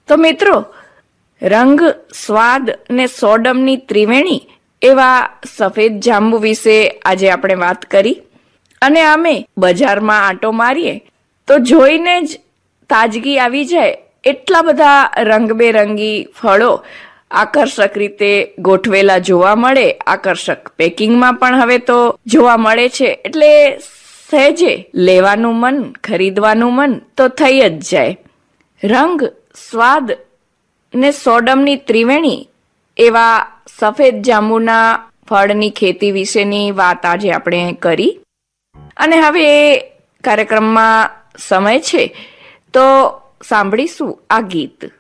તો મિત્રો, રંગ, સ્વાદ ને સોડમની ત્રિવેણી એવા સફેદ જાંબુ વિશે આજે આપણે વાત કરી. અને અમે બજારમાં આંટો મારીએ તો જોઈને જ તાજગી આવી જાય એટલા બધા રંગબેરંગી ફળો આકર્ષક રીતે ગોઠવેલા જોવા મળે. આકર્ષક પેકિંગમાં પણ હવે તો જોવા મળે છે. એટલે સહેજે લેવાનું મન, ખરીદવાનું મન તો થઈ જ જાય. રંગ, સ્વાદ ને સોડમની ત્રિવેણી એવા સફેદ જાંબુના ફળની ખેતી વિશેની વાત આજે આપણે કરી. અને હવે કાર્યક્રમમાં સમય છે તો સાંભળીશું આ ગીત.